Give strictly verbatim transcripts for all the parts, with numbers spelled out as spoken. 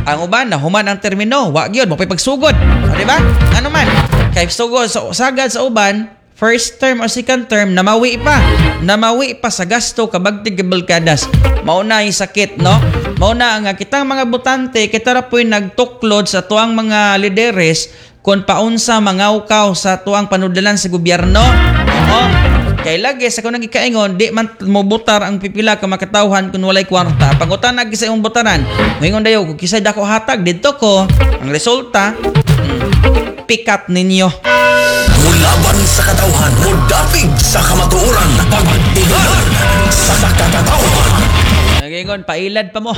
Ang uban na human ang termino, wa gyud mo pay pagsugod. O di ba? Ano man? Kay sugod sa sagad sa uban, first term or second term namawi pa. Namawi pa sa gasto kabagtig kabalkadas. Mauna yung sakit, no? Mauna nga kitang mga butante kita ra po'y nagtuklod sa tuang mga lideres kung paunsa mangawkaw sa tuang panudalan sa gobyerno. Oo. Kay lagi sa kunang ikaingon, di man mo butar ang pipila ka makatawhan kung walay kwarta. Pangutan na sa imong butaran. Ngayon dayo, kung kisay dako hatag, dito ko, ang resulta, hmm, pick-up ninyo. Mulaban sa katawhan, mudapig sa kamatuoran, pagtigan sa katawhan. Ngayon, pailad pa mo.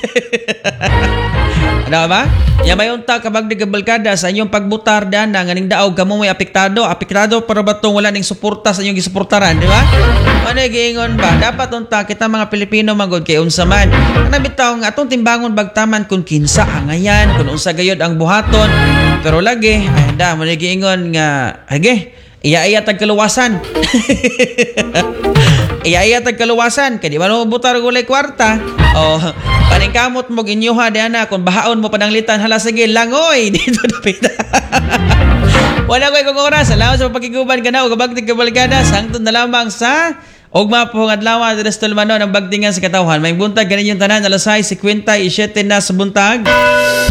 Ano ba? Yamayunta kabag di kabalkada sa inyong pagbutar daan na nganing daog kamo may apektado. Apektado para ba itong wala ning suporta sa inyong gisuportaran, di ba? Ano giingon ba? Dapat unta kita mga Pilipino magod kay unsa man. Ang nabitaw nga atong timbangon bagtaman kung kinsa angayan, kung unsa gayod ang buhaton. Pero lagi, ay da mo giingon nga, age, iya-iya tag kaluwasan. Iya-iya tag kaluwasan kay di man mo butar gulay kwarta. Oh, paningkamot mo ginyuha di ana kung bahaon mo pananglitan hala sige langoy dito dapit. Wala koy kung oras salamat sa pagkiguban kana og bagtig kabalkada sangtod na lamang sa ugma po ng adlaw sa Tulmano ng bagtingan sa katawhan. May buntag ganin yung tanan alas sais fifty-seven na sa buntag.